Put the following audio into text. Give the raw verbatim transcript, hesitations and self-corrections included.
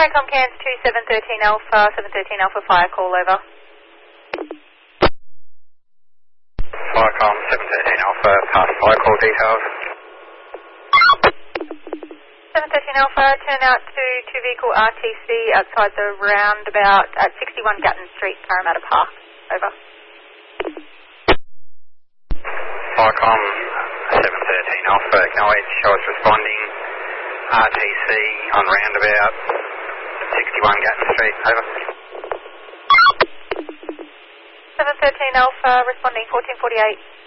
Tracom Cairns two seven one three Alpha, seven one three Alpha fire call over. Firecom seven one three Alpha, pass fire call details. seven one three Alpha, turn out to two vehicle R T C outside the roundabout at sixty-one Gatton Street, Parramatta Park. Over. Firecom seven one three Alpha, acknowledge, show us responding. R T C on roundabout, sixty-one Gatton Street, over. seven one three Alpha, responding fourteen forty-eight.